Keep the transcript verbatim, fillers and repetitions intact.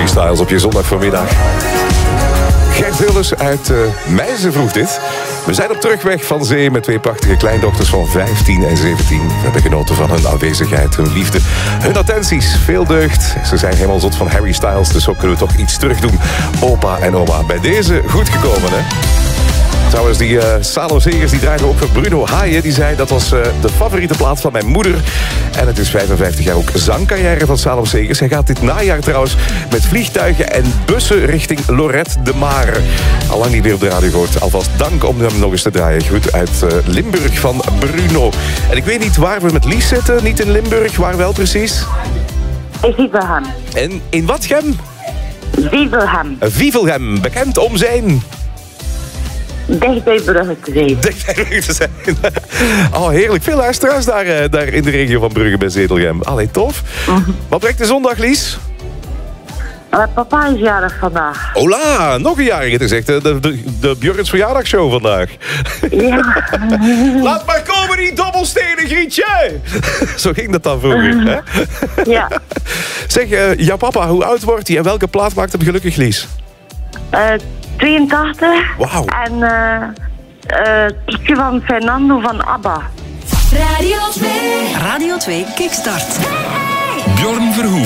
Harry Styles op je zondag vanmiddag. Gert Wilders uit uh, Meizen vroeg dit. We zijn op terugweg van zee met twee prachtige kleindochters van vijftien en zeventien. We hebben genoten van hun aanwezigheid, hun liefde, hun attenties. Veel deugd. Ze zijn helemaal zot van Harry Styles, dus zo kunnen we toch iets terug doen. Opa en oma, bij deze goed gekomen, hè? Trouwens, die uh, Salom Zegers die draaide ook voor Bruno Haaien. Die zei dat was uh, de favoriete plaat van mijn moeder. En het is vijfenvijftig jaar ook zangcarrière van Salom Zegers. Hij gaat dit najaar trouwens met vliegtuigen en bussen richting Lorette de Mar. Allang niet weer op de radio gehoord. Alvast dank om hem nog eens te draaien. Goed uit uh, Limburg van Bruno. En ik weet niet waar we met Lies zitten. Niet in Limburg, waar wel precies? In Vivelhem. En in wat gem? Vivelhem. Vivelhem, bekend om zijn... Dicht bij Brugge te zijn. Dicht bij Brugge te zijn. Oh, heerlijk. Veel luisteraars daar, uh, daar in de regio van Brugge bij Zedelgem. Allee, tof. Mm-hmm. Wat brengt de zondag, Lies? Uh, papa is jarig vandaag. Hola, nog een jarige. Het is echt de, de, de Björns verjaardagshow vandaag. Ja. Laat maar komen, die dobbelstenen, Grietje. Zo ging dat dan vroeger, hè? Ja. Zeg, uh, jouw papa, hoe oud wordt hij en welke plaat maakt hem gelukkig, Lies? Uh, tweeëntachtig. Wauw. En uh, uh, Pietje van Fernando van ABBA. Radio twee. Radio twee Kickstart. Hey, hey. Björn Verhoeven.